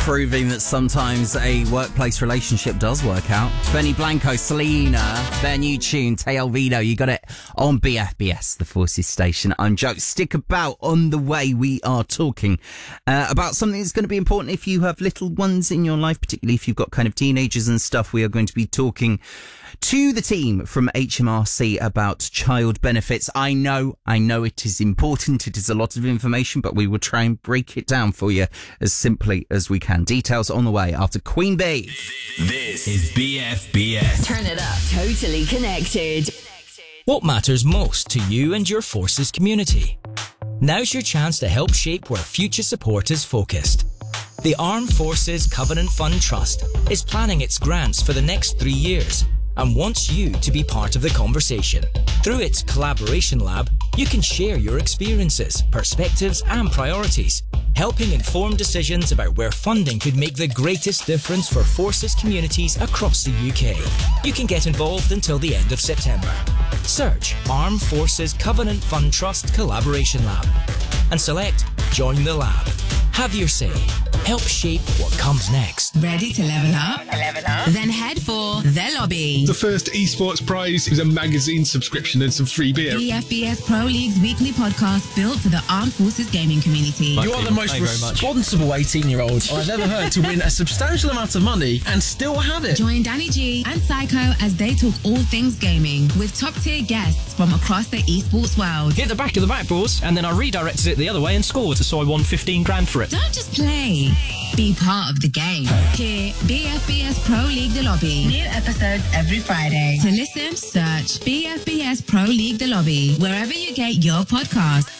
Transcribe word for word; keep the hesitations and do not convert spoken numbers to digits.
proving that sometimes a workplace relationship does work out. Benny Blanco, Selena, their new tune, Te Olvido. You got it on B F B S, the Forces station. I'm Joe. Stick about. On the way, we are talking uh, about something that's going to be important if you have little ones in your life, particularly if you've got kind of teenagers and stuff. We are going to be talking to the team from H M R C about child benefits. I know, I know it is important. It is a lot of information, but we will try and break it down for you as simply as we can. Details on the way after Queen Bee. This is B F B S. Turn it up. Totally connected. What matters most to you and your Forces community? Now's your chance to help shape where future support is focused. The Armed Forces Covenant Fund Trust is planning its grants for the next three years and wants you to be part of the conversation. Through its Collaboration Lab, you can share your experiences, perspectives and priorities, helping inform decisions about where funding could make the greatest difference for Forces communities across the U K. You can get involved until the end of September. Search Armed Forces Covenant Fund Trust Collaboration Lab and select Join the Lab. Have your say. Help shape what comes next. Ready to level up? Level up. Then head for The Lobby. The first esports prize is a magazine subscription and some free beer. B F B S Pro League's weekly podcast built for the Armed Forces gaming community. You are the most responsible eighteen-year-old I've ever heard to win a substantial amount of money and still have it. Join Danny G and Psycho as they talk all things gaming with top-tier guests from across the esports world. Hit the back of the backboards and then I redirected it the other way and scored, so I won fifteen grand for it. Don't just play. Be part of the game. Hear B F B S Pro League The Lobby. New episodes every Friday. To listen, search B F B S Pro League The Lobby wherever you get your podcasts.